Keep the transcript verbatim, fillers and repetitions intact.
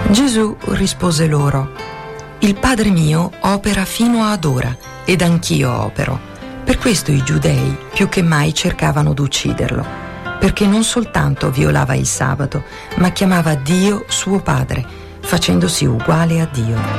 Gesù rispose loro: il Padre mio opera fino ad ora, ed anch'io opero. Per questo i giudei più che mai cercavano d'ucciderlo, perché non soltanto violava il sabato, ma chiamava Dio suo Padre, facendosi uguale a Dio.